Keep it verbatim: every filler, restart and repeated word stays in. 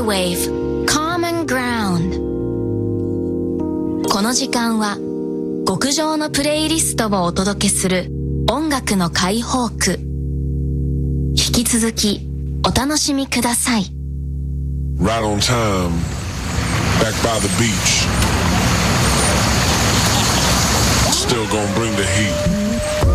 J-Wave Common Ground。 この時間は極上のプレイリストをお届けする音楽の解放区。引き続きお楽しみください。 Right on time, back by the beach. Still gonna bring the heat.